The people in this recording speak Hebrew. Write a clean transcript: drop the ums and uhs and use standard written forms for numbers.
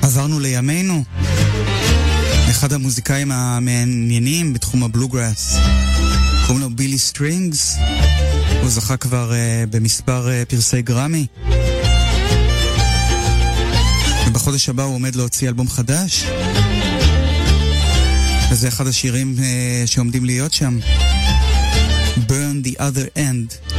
עברנו לימינו. אחד המוזיקאים המעניינים בתחום הבלוגראס. קוראים לו בילי סטרינגס. הוא זכה כבר במספר פרסי גרמי. ובחודש הבא הוא עומד להוציא אלבום חדש. וזה אחד השירים שעומדים להיות שם. Burn the Other End.